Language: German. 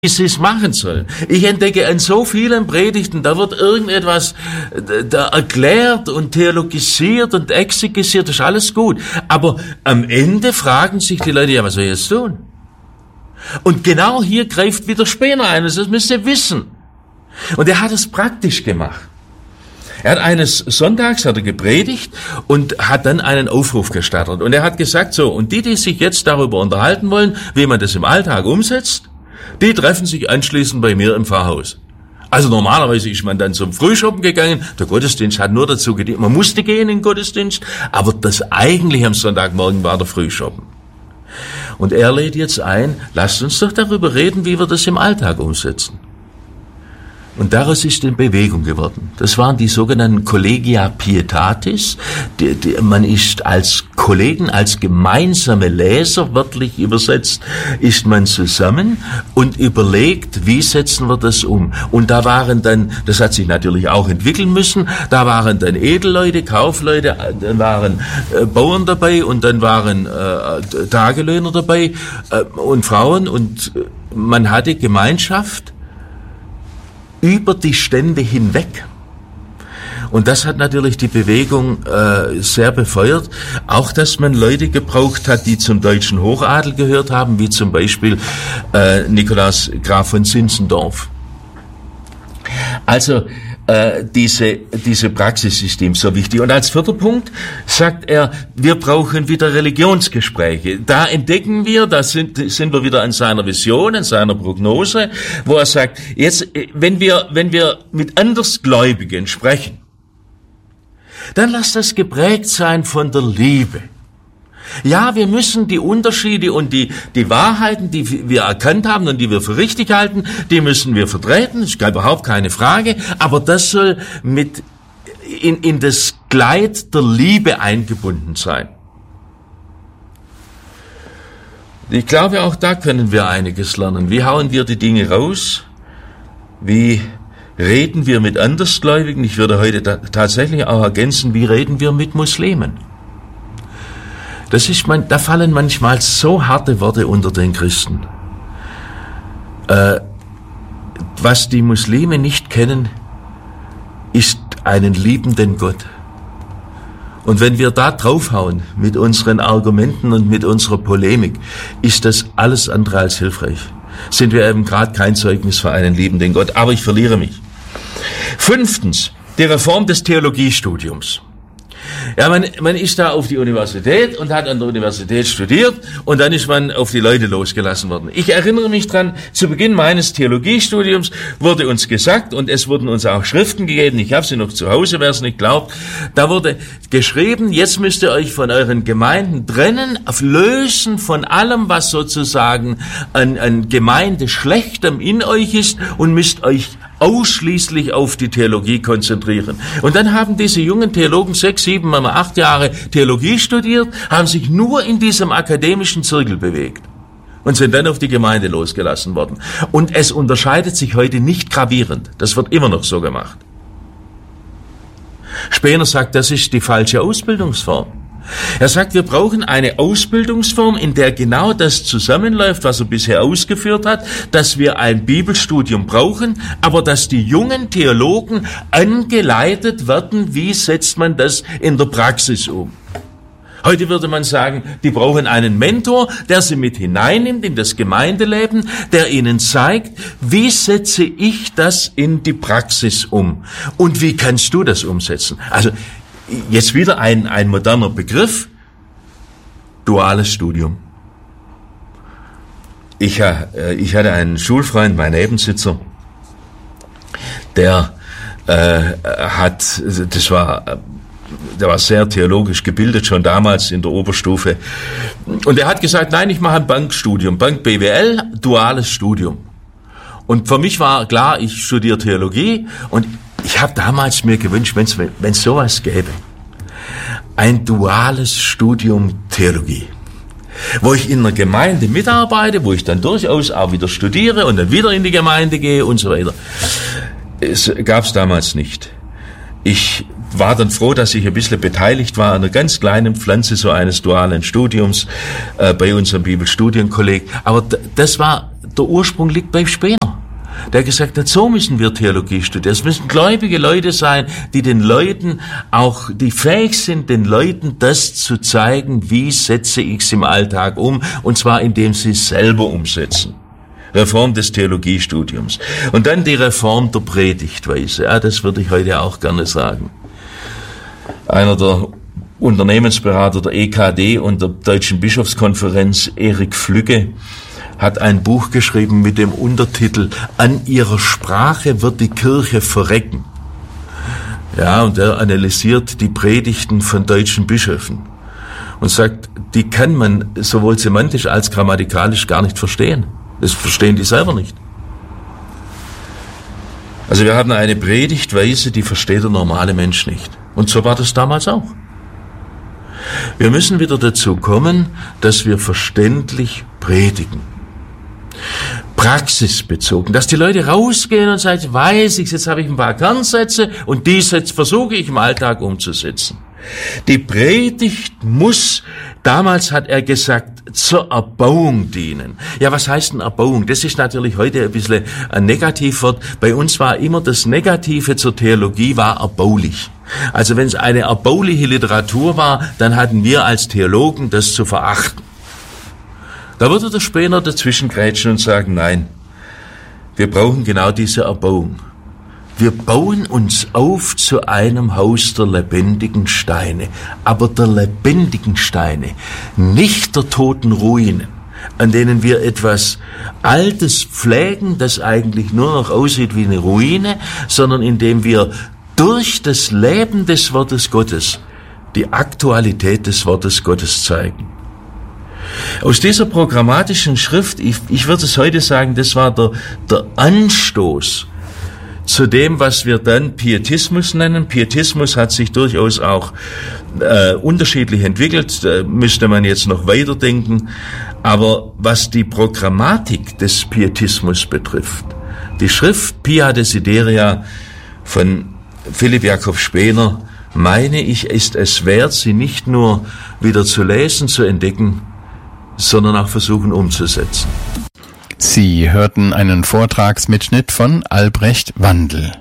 wie sie es machen sollen. Ich entdecke an so vielen Predigten, da wird irgendetwas da erklärt und theologisiert und exegesiert, das ist alles gut. Aber am Ende fragen sich die Leute, ja, was soll ich jetzt tun? Und genau hier greift wieder Spener ein, das müsst ihr wissen. Und er hat es praktisch gemacht. Er hat eines Sonntags gepredigt und hat dann einen Aufruf gestartet. Und er hat gesagt, so, und die sich jetzt darüber unterhalten wollen, wie man das im Alltag umsetzt, die treffen sich anschließend bei mir im Pfarrhaus. Also normalerweise ist man dann zum Frühschoppen gegangen, der Gottesdienst hat nur dazu gedient, man musste gehen in den Gottesdienst, aber das eigentliche am Sonntagmorgen war der Frühschoppen. Und er lädt jetzt ein, lasst uns doch darüber reden, wie wir das im Alltag umsetzen. Und daraus ist eine Bewegung geworden. Das waren die sogenannten Collegia Pietatis. Man ist als Kollegen, als gemeinsame Leser, wörtlich übersetzt, ist man zusammen und überlegt, wie setzen wir das um. Und da waren dann, das hat sich natürlich auch entwickeln müssen, da waren dann Edelleute, Kaufleute, dann waren Bauern dabei und dann waren Tagelöhner dabei und Frauen und man hatte Gemeinschaft über die Stände hinweg. Und das hat natürlich die Bewegung sehr befeuert. Auch, dass man Leute gebraucht hat, die zum deutschen Hochadel gehört haben, wie zum Beispiel Nikolaus Graf von Zinzendorf. Also diese Praxis ist ihm so wichtig. Und als vierter Punkt sagt er, wir brauchen wieder Religionsgespräche. Da entdecken wir, da sind wir wieder an seiner Vision, an seiner Prognose, wo er sagt, jetzt, wenn wir mit Andersgläubigen sprechen, dann lass das geprägt sein von der Liebe. Ja, wir müssen die Unterschiede und die Wahrheiten, die wir erkannt haben und die wir für richtig halten, die müssen wir vertreten, ist überhaupt keine Frage, aber das soll mit in das Kleid der Liebe eingebunden sein. Ich glaube, auch da können wir einiges lernen. Wie hauen wir die Dinge raus? Wie reden wir mit Andersgläubigen? Ich würde heute tatsächlich auch ergänzen, wie reden wir mit Muslimen? Da fallen manchmal so harte Worte unter den Christen. Was die Muslime nicht kennen, ist einen liebenden Gott. Und wenn wir da draufhauen mit unseren Argumenten und mit unserer Polemik, ist das alles andere als hilfreich. Sind wir eben gerade kein Zeugnis für einen liebenden Gott. Aber ich verliere mich. 5. Die Reform des Theologiestudiums. Ja, man ist da auf die Universität und hat an der Universität studiert und dann ist man auf die Leute losgelassen worden. Ich erinnere mich dran, zu Beginn meines Theologiestudiums wurde uns gesagt, und es wurden uns auch Schriften gegeben, ich habe sie noch zu Hause, wer es nicht glaubt, da wurde geschrieben, jetzt müsst ihr euch von euren Gemeinden trennen, lösen von allem, was sozusagen an Gemeinde Schlechtem in euch ist und müsst euch ausschließlich auf die Theologie konzentrieren. Und dann haben diese jungen Theologen 6, 7, 8 Jahre Theologie studiert, haben sich nur in diesem akademischen Zirkel bewegt und sind dann auf die Gemeinde losgelassen worden. Und es unterscheidet sich heute nicht gravierend. Das wird immer noch so gemacht. Spener sagt, das ist die falsche Ausbildungsform. Er sagt, wir brauchen eine Ausbildungsform, in der genau das zusammenläuft, was er bisher ausgeführt hat, dass wir ein Bibelstudium brauchen, aber dass die jungen Theologen angeleitet werden, wie setzt man das in der Praxis um. Heute würde man sagen, die brauchen einen Mentor, der sie mit hineinnimmt in das Gemeindeleben, der ihnen zeigt, wie setze ich das in die Praxis um und wie kannst du das umsetzen. Also jetzt wieder ein moderner Begriff, duales Studium. Ich hatte einen Schulfreund, mein Nebensitzer, der war sehr theologisch gebildet, schon damals in der Oberstufe. Und er hat gesagt, nein, ich mache ein Bankstudium, Bank BWL, duales Studium. Und für mich war klar, ich studiere Theologie und ich habe damals mir gewünscht, wenn es sowas gäbe, ein duales Studium Theologie, wo ich in einer Gemeinde mitarbeite, wo ich dann durchaus auch wieder studiere und dann wieder in die Gemeinde gehe und so weiter. Es gab's damals nicht. Ich war dann froh, dass ich ein bisschen beteiligt war an einer ganz kleinen Pflanze so eines dualen Studiums bei unserem Bibelstudienkolleg. Aber das war der Ursprung liegt beim Spener. Der gesagt hat, so müssen wir Theologie studieren. Es müssen gläubige Leute sein, die den Leuten auch, die fähig sind, den Leuten das zu zeigen, wie setze ich es im Alltag um, und zwar indem sie es selber umsetzen. Reform des Theologiestudiums. Und dann die Reform der Predigtweise. Ja, das würde ich heute auch gerne sagen. Einer der Unternehmensberater der EKD und der Deutschen Bischofskonferenz, Erik Flügge, hat ein Buch geschrieben mit dem Untertitel "An ihrer Sprache wird die Kirche verrecken". Ja, und er analysiert die Predigten von deutschen Bischöfen und sagt, die kann man sowohl semantisch als grammatikalisch gar nicht verstehen. Das verstehen die selber nicht. Also wir haben eine Predigtweise, die versteht der normale Mensch nicht. Und so war das damals auch. Wir müssen wieder dazu kommen, dass wir verständlich predigen. Praxisbezogen, dass die Leute rausgehen und sagen, weiß ich, jetzt habe ich ein paar Kernsätze und die Sätze versuche ich im Alltag umzusetzen. Die Predigt muss, damals hat er gesagt, zur Erbauung dienen. Ja, was heißt denn Erbauung? Das ist natürlich heute ein bisschen ein Negativwort. Bei uns war immer das Negative zur Theologie war erbaulich. Also wenn es eine erbauliche Literatur war, dann hatten wir als Theologen das zu verachten. Da würde der Spener dazwischen grätschen und sagen, nein, wir brauchen genau diese Erbauung. Wir bauen uns auf zu einem Haus der lebendigen Steine, aber der lebendigen Steine, nicht der toten Ruinen, an denen wir etwas Altes pflegen, das eigentlich nur noch aussieht wie eine Ruine, sondern indem wir durch das Leben des Wortes Gottes die Aktualität des Wortes Gottes zeigen. Aus dieser programmatischen Schrift, ich würde es heute sagen, das war der Anstoß zu dem, was wir dann Pietismus nennen. Pietismus hat sich durchaus auch unterschiedlich entwickelt, da müsste man jetzt noch weiterdenken. Aber was die Programmatik des Pietismus betrifft, die Schrift Pia Desideria von Philipp Jakob Spener, meine ich, ist es wert, sie nicht nur wieder zu lesen, zu entdecken, sondern auch versuchen umzusetzen. Sie hörten einen Vortragsmitschnitt von Albrecht Wandl.